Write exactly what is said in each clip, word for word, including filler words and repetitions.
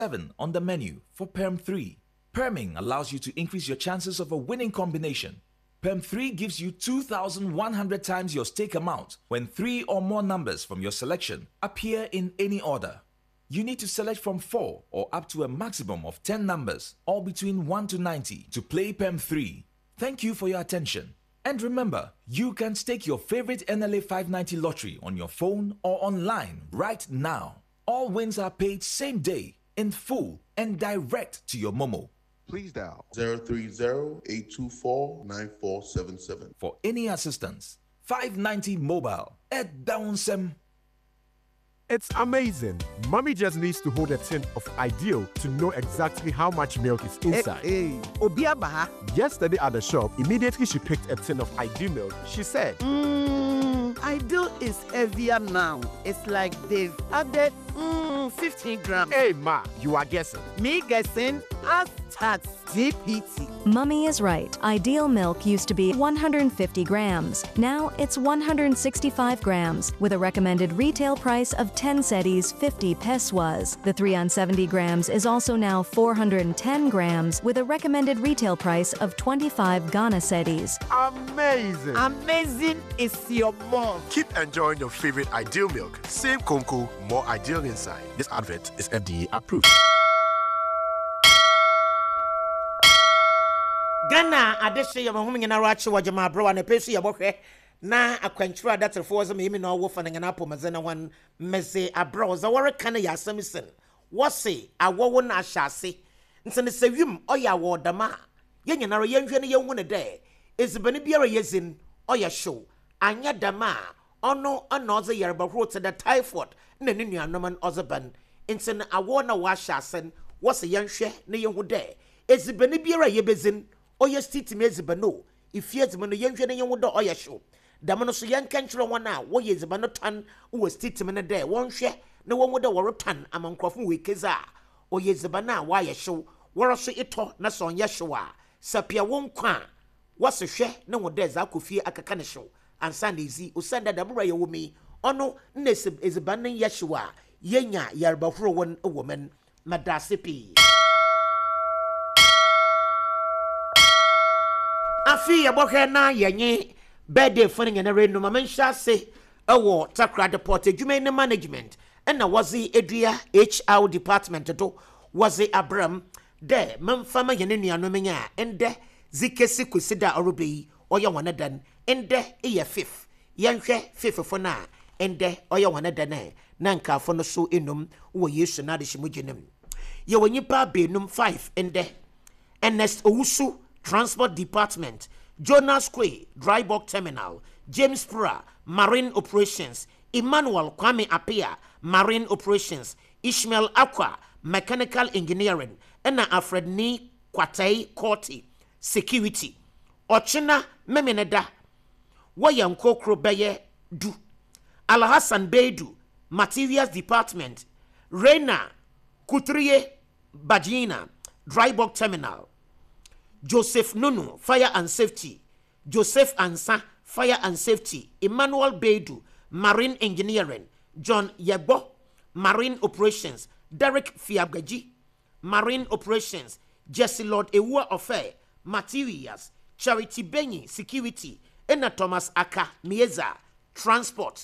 seven on the menu for Perm three. Perming allows you to increase your chances of a winning combination. Perm three gives you two thousand one hundred times your stake amount when three or more numbers from your selection appear in any order. You need to select from four or up to a maximum of ten numbers, all between one to ninety, to play Perm three. Thank you for your attention. And remember, you can stake your favorite N L A five ninety lottery on your phone or online right now. All wins are paid same day, in full, and direct to your Momo. Please dial zero three zero, eight two four, nine four seven seven. For any assistance, five ninety Mobile at Downsem. It's amazing. Mommy just needs to hold a tin of Ideal to know exactly how much milk is inside. Hey, hey. Obiabaha. Yesterday at the shop, immediately she picked a tin of Ideal milk. She said, mm, Ideal is heavier now. It's like they've added mm, fifteen grams. Hey, Ma, you are guessing. Me guessing? Hashtag D P T. Mummy is right. Ideal milk used to be one hundred fifty grams. Now it's one hundred sixty-five grams with a recommended retail price of ten cedis fifty pesos. The three hundred seventy grams is also now four hundred ten grams with a recommended retail price of twenty-five Ghana cedis. Amazing. Amazing is your mom. Keep enjoying your favorite Ideal milk. Same Conco, more Ideal inside. This advert is F D A approved. Ghana adeshe ya mahumi ngina rachi wa jamaa bro ane pesu ya bokwe na akwanchura data foza me no wo fa ngina po mazena wan meze abro za wore kana ya samisen wose awowo na ahyase nsene sewim oya wo dama ye nyina ro yenhwe ne yenhu ne de ezibani biara yezin oya show anya dama ono anoze yerba hrote the typhoid na ne nuanom ozeban nsene awo na wa ahyasen wose yenhwe ne yenhu de ezibani biara yebezin oya stiti mezibano ifie zimano yenhwe ne yenhu de oya show damano so yenkanchiro wana wo yezibano tan wo stiti me ne de wonhwe ne wo de wo tan amankrofo wekeza oya zibana wa ya show woro so ito na so nya show a sapia wonkwa wose hwe ne wo de za kofie akaka ne show ansa na ezi usanda damura ye womi ono na ezibano ya show a yenya yarbahuro won woman madasipi afi ya boke na yenye birthday funny na reno mamensha se ewo takra deport adwuma ne management na wazi edua H R department to wazi abram de memfama yene nuanom nya ende zikesi kusida orobei oya wanadan ende eye fifth yenhwe fifth fo na ende oya wanadan e na nkafo no so enum wo Yesu na de shimugyenem ye wonyipa benum five ende Ernest Owusu Transport Department, Jonas Quay, Dry Bulk Terminal, James Pura, Marine Operations, Emmanuel Kwame Apia, Marine Operations, Ishmael Aqua, Mechanical Engineering, Ena Alfred Ni Kwatei Korti, Security, Ochina Memeneda, Wayan Kokro Beye Du, Alhassan Beidu, Materials Department, Reina Kutriye Bajina, Dry Bulk Terminal, Joseph Nunu, Fire and Safety, Joseph Ansa, Fire and Safety, Emmanuel Beidu, Marine Engineering, John Yebo, Marine Operations, Derek Fiabgaji, Marine Operations, Jesse Lord Ewa Ofe, Materials, Charity Benyi, Security, Ena Thomas Aka, Mieza, Transport.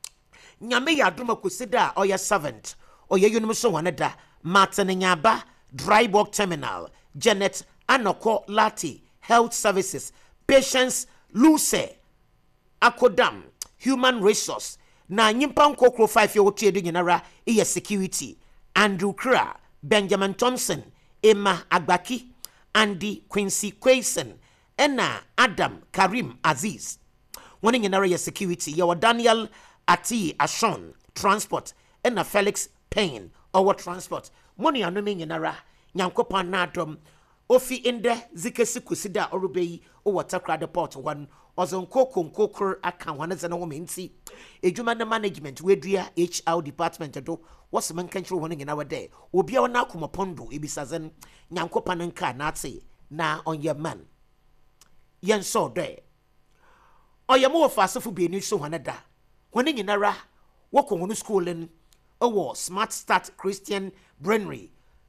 Nyame ya duma kusida oya servant, oya yunumuso waneda, Martin Nyaba, Dry Bulk Terminal, Janet Anoko Lati, Health Services, Patience Luce, Akodam, Human Resource, na nyimpa nkokro five year old edu nyinara iya security, Andrew Kra, Benjamin Thompson, Emma Agbaki, Andy Quincy Quayson, Ena Adam Karim Aziz. Wani nyinara ya security, yawa Daniel Ati Ashon, Transport, Ena Felix Payne, our Transport. Moni anumi nyinara, nyankopa nadom, Ofi inde zikesi kusida orubei o watakra deport one ozonko konkokor aka wana zana wo menti edwuma na management wedua H R department do wose man kanchiro wona ngina wade obi a wana akomopondo ebisazen nyankopa nka na ate na onye man yen so de oyamo ofasefo bi eni so wana da wona ngina ra woko wono schoolin owo Smart Start Christian Brainry